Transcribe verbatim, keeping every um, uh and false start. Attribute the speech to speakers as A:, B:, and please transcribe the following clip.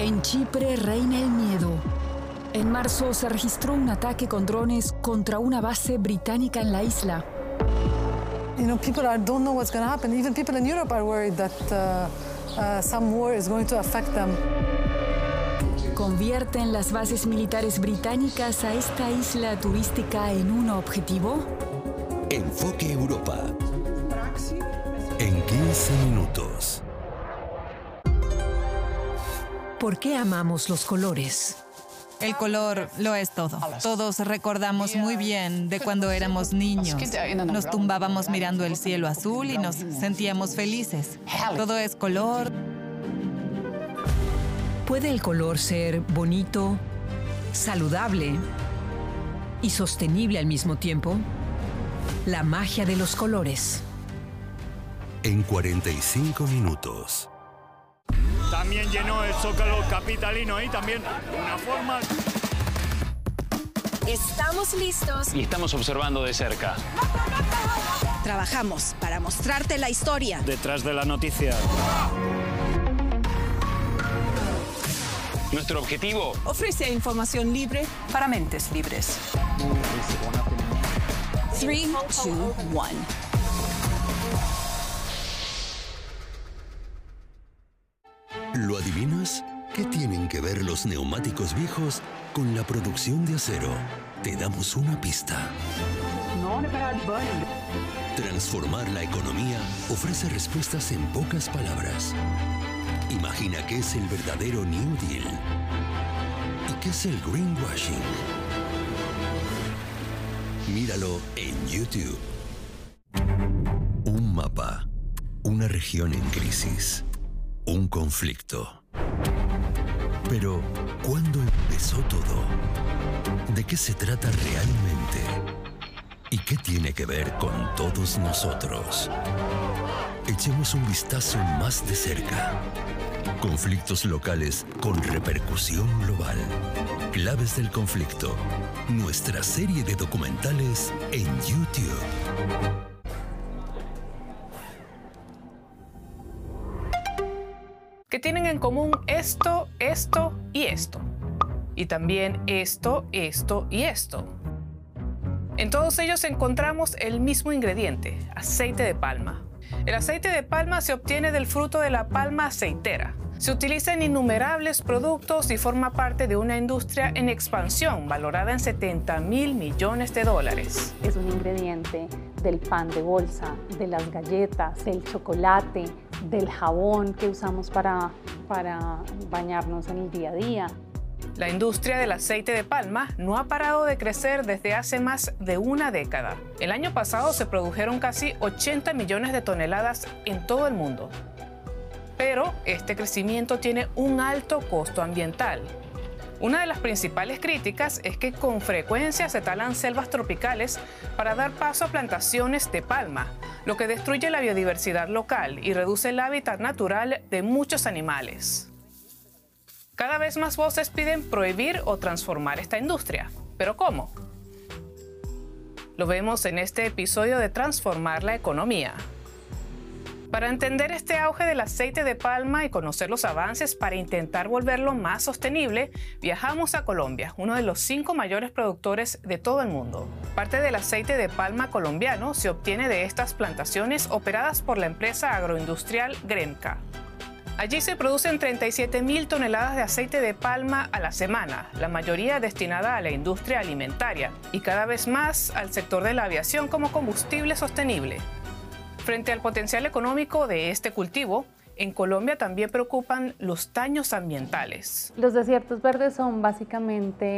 A: En Chipre reina el miedo. En marzo se registró un ataque con drones contra una base británica en la isla.
B: You know, people are, don't know what's going to happen. Even people in Europe are worried that uh, uh, some war is going to affect them.
A: ¿Convierten las bases militares británicas a esta isla turística en un objetivo?
C: Enfoque Europa. En quince minutos.
D: ¿Por qué amamos los colores?
E: El color lo es todo. Todos recordamos muy bien de cuando éramos niños. Nos tumbábamos mirando el cielo azul y nos sentíamos felices. Todo es color.
D: ¿Puede el color ser bonito, saludable y sostenible al mismo tiempo? La magia de los colores.
C: En cuarenta y cinco minutos.
F: También llenó el Zócalo capitalino y también una forma...
G: Estamos listos.
H: Y estamos observando de cerca.
G: Trabajamos para mostrarte la historia.
F: Detrás de la noticia.
H: Nuestro objetivo...
G: Ofrece información libre para mentes libres. tres, dos, uno.
C: ¿Lo adivinas? ¿Qué tienen que ver los neumáticos viejos con la producción de acero? Te damos una pista. Transformar la economía ofrece respuestas en pocas palabras. Imagina qué es el verdadero New Deal y qué es el greenwashing. Míralo en YouTube. Un mapa, una región en crisis, un conflicto. Pero, ¿cuándo empezó todo? ¿De qué se trata realmente? ¿Y qué tiene que ver con todos nosotros? Echemos un vistazo más de cerca. Conflictos locales con repercusión global. Claves del conflicto. Nuestra serie de documentales en YouTube.
I: Que tienen en común esto, esto y esto. Y también esto, esto y esto. En todos ellos encontramos el mismo ingrediente, aceite de palma. El aceite de palma se obtiene del fruto de la palma aceitera. Se utiliza en innumerables productos y forma parte de una industria en expansión valorada en setenta mil millones de dólares.
J: Es un ingrediente del pan de bolsa, de las galletas, del chocolate, del jabón que usamos para, para bañarnos en el día a día.
I: La industria del aceite de palma no ha parado de crecer desde hace más de una década. El año pasado se produjeron casi ochenta millones de toneladas en todo el mundo. Pero este crecimiento tiene un alto costo ambiental. Una de las principales críticas es que con frecuencia se talan selvas tropicales para dar paso a plantaciones de palma, lo que destruye la biodiversidad local y reduce el hábitat natural de muchos animales. Cada vez más voces piden prohibir o transformar esta industria. ¿Pero cómo? Lo vemos en este episodio de Transformar la Economía. Para entender este auge del aceite de palma y conocer los avances para intentar volverlo más sostenible, viajamos a Colombia, uno de los cinco mayores productores de todo el mundo. Parte del aceite de palma colombiano se obtiene de estas plantaciones operadas por la empresa agroindustrial Gremca. Allí se producen treinta y siete mil toneladas de aceite de palma a la semana, la mayoría destinada a la industria alimentaria y cada vez más al sector de la aviación como combustible sostenible. Frente al potencial económico de este cultivo, en Colombia también preocupan los daños ambientales.
J: Los desiertos verdes son básicamente